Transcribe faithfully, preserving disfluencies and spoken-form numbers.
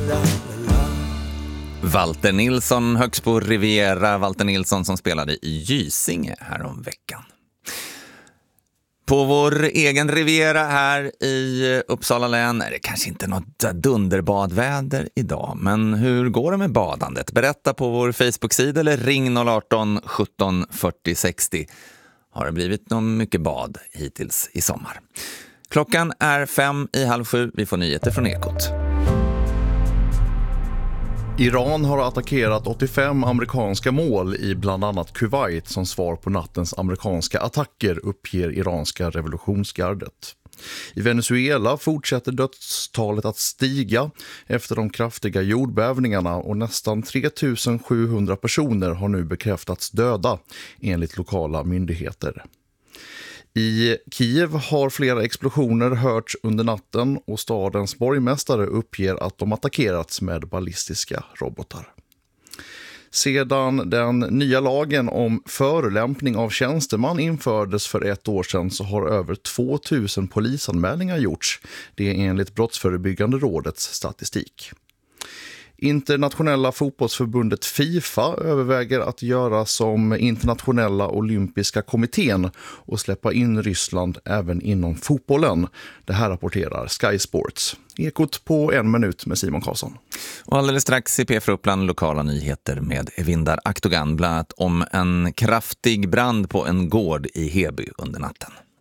Walter Nilsson högst på Riviera. Walter Nilsson som spelade i Gysinge här om veckan. På vår egen Riviera här i Uppsala län är det kanske inte något dunderbadväder idag. Men hur går det med badandet? Berätta på vår Facebook-sida eller ring noll ett åtta sjutton fyrtio sextio. Har det blivit något mycket bad hittills i sommar? Klockan är fem i halv sju. Vi får nyheter från Ekot. Iran har attackerat åttiofem amerikanska mål i bland annat Kuwait som svar på nattens amerikanska attacker, uppger iranska revolutionsgardet. I Venezuela fortsätter dödstalet att stiga efter de kraftiga jordbävningarna och nästan tre tusen sjuhundra personer har nu bekräftats döda enligt lokala myndigheter. I Kiev har flera explosioner hörts under natten och stadens borgmästare uppger att de attackerats med ballistiska robotar. Sedan den nya lagen om förolämpning av tjänsteman infördes för ett år sedan så har över tvåtusen polisanmälningar gjorts. Det är enligt Brottsförebyggande rådets statistik. Internationella fotbollsförbundet FIFA överväger att göra som internationella olympiska kommittén och släppa in Ryssland även inom fotbollen. Det här rapporterar Sky Sports. Ekot på en minut med Simon Karlsson. Och alldeles strax i P fyra Uppland lokala nyheter med Evindar Aktogan, bland annat om en kraftig brand på en gård i Heby under natten.